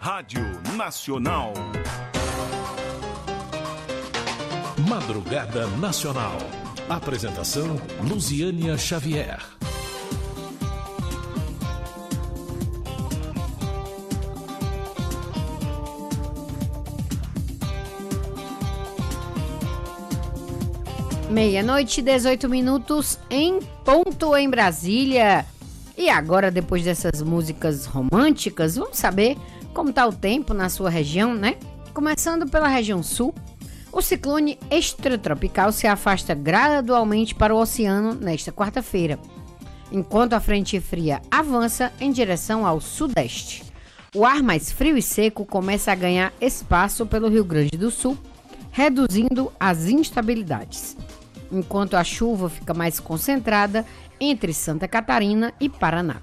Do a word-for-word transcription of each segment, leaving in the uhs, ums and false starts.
Rádio Nacional. Madrugada Nacional. Apresentação Luziânia Xavier. Meia-noite, dezoito minutos em ponto em Brasília. E agora, depois dessas músicas românticas, vamos saber como está o tempo na sua região, né? Começando pela região sul, o ciclone extratropical se afasta gradualmente para o oceano nesta quarta-feira, enquanto a frente fria avança em direção ao sudeste. O ar mais frio e seco começa a ganhar espaço pelo Rio Grande do Sul, reduzindo as instabilidades, enquanto a chuva fica mais concentrada entre Santa Catarina e Paraná.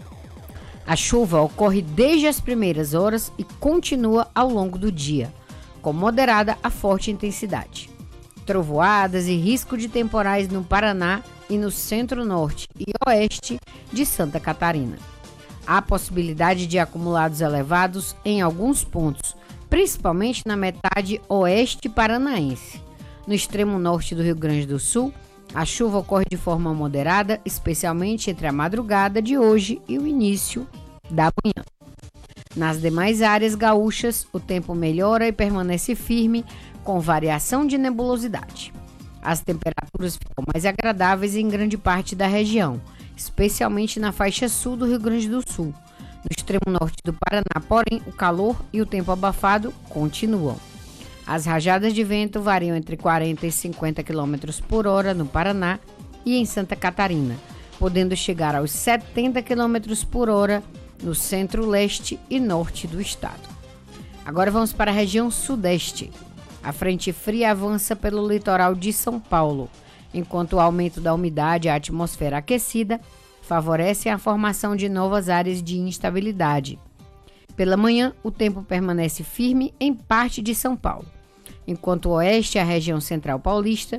A chuva ocorre desde as primeiras horas e continua ao longo do dia, com moderada a forte intensidade. Trovoadas e risco de temporais no Paraná e no centro-norte e oeste de Santa Catarina. Há possibilidade de acumulados elevados em alguns pontos, principalmente na metade oeste paranaense. No extremo norte do Rio Grande do Sul, a chuva ocorre de forma moderada, especialmente entre a madrugada de hoje e o início da manhã. Nas demais áreas gaúchas, o tempo melhora e permanece firme, com variação de nebulosidade. As temperaturas ficam mais agradáveis em grande parte da região, especialmente na faixa sul do Rio Grande do Sul. No extremo norte do Paraná, porém, o calor e o tempo abafado continuam. As rajadas de vento variam entre quarenta e cinquenta quilômetros por hora no Paraná e em Santa Catarina, podendo chegar aos setenta quilômetros por hora no centro-leste e norte do estado. Agora vamos para a região sudeste. A frente fria avança pelo litoral de São Paulo, enquanto o aumento da umidade e a atmosfera aquecida favorecem a formação de novas áreas de instabilidade. Pela manhã, o tempo permanece firme em parte de São Paulo, enquanto o oeste e a região central paulista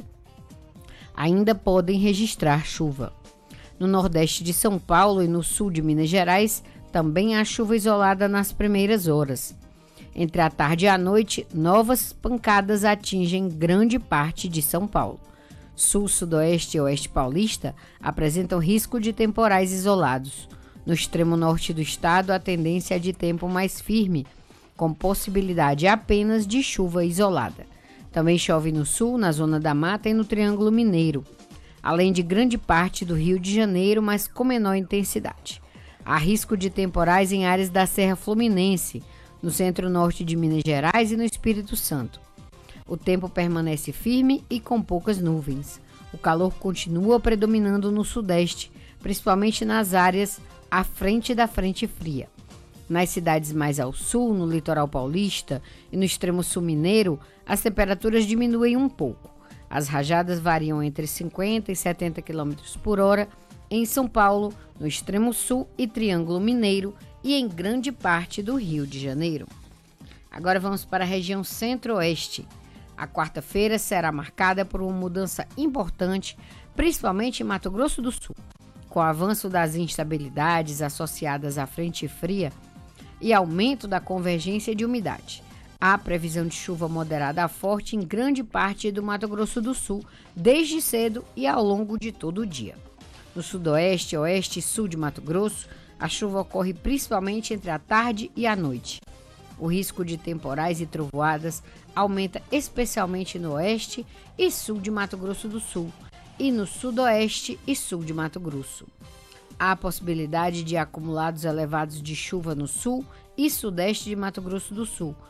ainda podem registrar chuva. No nordeste de São Paulo e no sul de Minas Gerais, também há chuva isolada nas primeiras horas. Entre a tarde e a noite, novas pancadas atingem grande parte de São Paulo. Sul, sudoeste e oeste paulista apresentam risco de temporais isolados. No extremo norte do estado, a tendência é de tempo mais firme, com possibilidade apenas de chuva isolada. Também chove no sul, na zona da mata e no Triângulo Mineiro, além de grande parte do Rio de Janeiro, mas com menor intensidade. Há risco de temporais em áreas da Serra Fluminense, no centro-norte de Minas Gerais e no Espírito Santo. O tempo permanece firme e com poucas nuvens. O calor continua predominando no sudeste, principalmente nas áreas à frente da frente fria. Nas cidades mais ao sul, no litoral paulista e no extremo sul mineiro, as temperaturas diminuem um pouco. As rajadas variam entre cinquenta e setenta quilômetros por hora em São Paulo, no extremo sul e Triângulo Mineiro e em grande parte do Rio de Janeiro. Agora vamos para a região centro-oeste. A quarta-feira será marcada por uma mudança importante, principalmente em Mato Grosso do Sul, com o avanço das instabilidades associadas à frente fria e aumento da convergência de umidade. Há previsão de chuva moderada a forte em grande parte do Mato Grosso do Sul, desde cedo e ao longo de todo o dia. No sudoeste, oeste e sul de Mato Grosso, a chuva ocorre principalmente entre a tarde e a noite. O risco de temporais e trovoadas aumenta especialmente no oeste e sul de Mato Grosso do Sul e no sudoeste e sul de Mato Grosso. Há possibilidade de acumulados elevados de chuva no sul e sudeste de Mato Grosso do Sul,